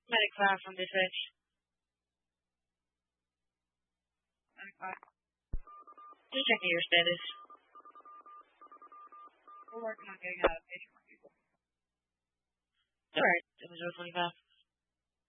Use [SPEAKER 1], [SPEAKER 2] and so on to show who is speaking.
[SPEAKER 1] Medic 5 from dispatch.
[SPEAKER 2] Medic 5.
[SPEAKER 1] Just checking your status.
[SPEAKER 2] We're working on getting out of patient more people.
[SPEAKER 1] Alright, 025.